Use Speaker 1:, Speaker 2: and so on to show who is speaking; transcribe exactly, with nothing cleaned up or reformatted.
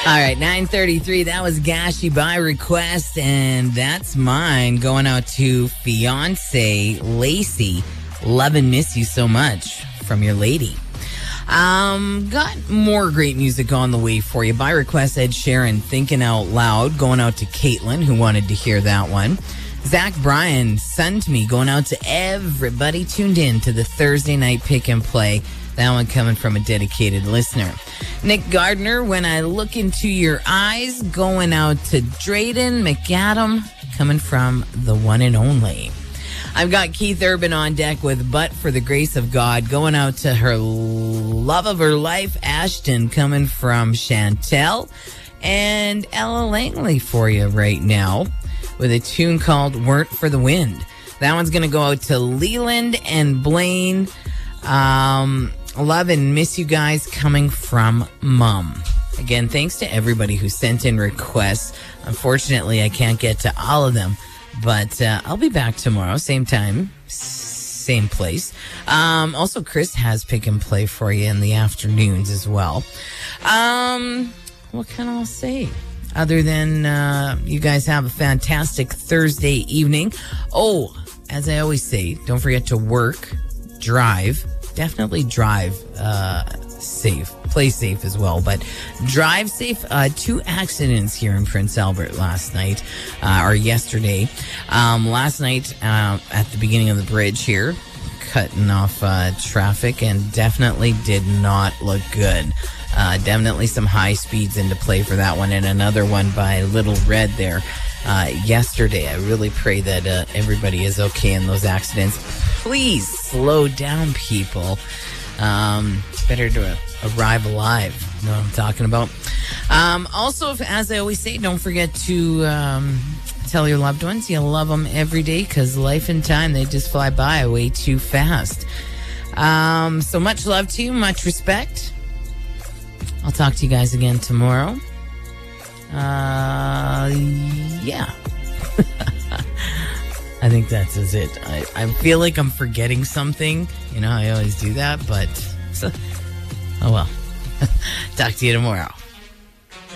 Speaker 1: right, nine thirty-three. That was Gashi by request, and that's mine going out to fiance Lacey. Love and miss you so much from your lady. Um, got more great music on the way for you. By request, Ed Sheeran, Thinking Out Loud, going out to Caitlin, who wanted to hear that one. Zach Bryan, Sun to Me, going out to everybody tuned in to the Thursday night pick and play. That one coming from a dedicated listener. Nick Gardner, When I Look Into Your Eyes, going out to Drayden McAdam, coming from the one and only. I've got Keith Urban on deck with But for the Grace of God, going out to her love of her life, Ashton, coming from Chantel. And Ella Langley for you right now with a tune called Weren't for the Wind. That one's going to go out to Leland and Blaine. Um, love and miss you guys, coming from Mum. Again, thanks to everybody who sent in requests. Unfortunately, I can't get to all of them, but uh, I'll be back tomorrow, same time, same place. Um, also, Chris has pick and play for you in the afternoons as well. Um, what can I say? Other than uh, you guys have a fantastic Thursday evening. Oh, as I always say, don't forget to work, drive, definitely drive uh, safe, play safe as well, but drive safe. Uh, two accidents here in Prince Albert last night, uh, or yesterday. Um, last night uh, at the beginning of the bridge here, cutting off uh, traffic, and definitely did not look good. Uh, definitely some high speeds into play for that one, and another one by Little Red there uh, yesterday. I really pray that uh, everybody is okay in those accidents. Please slow down, people. Um, it's better to uh, arrive alive. You know what I'm talking about? Um, also, if, as I always say, don't forget to um, tell your loved ones you love them every day, because life and time, they just fly by way too fast. Um, so much love to you, much respect. I'll talk to you guys again tomorrow. Uh, yeah. I think that's is it. I, I feel like I'm forgetting something. You know, I always do that, but oh well. Talk to you tomorrow.